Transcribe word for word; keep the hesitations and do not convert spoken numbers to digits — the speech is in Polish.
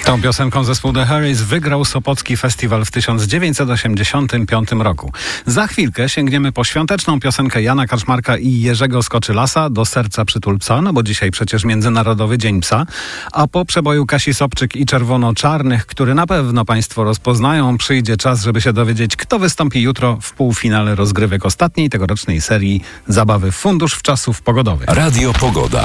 Tą piosenką zespół The Harrys wygrał Sopocki Festiwal w tysiąc dziewięćset osiemdziesiątym piątym roku. Za chwilkę sięgniemy po świąteczną piosenkę Jana Kaczmarka i Jerzego Skoczylasa Do serca przytul psa, no bo dzisiaj przecież Międzynarodowy Dzień Psa, a po przeboju Kasi Sobczyk i Czerwono-Czarnych, który na pewno Państwo rozpoznają, przyjdzie czas, żeby się dowiedzieć, kto wystąpi jutro w półfinale rozgrywek ostatniej tegorocznej serii Zabawy w Fundusz Wczasów Pogodowych. Radio Pogoda.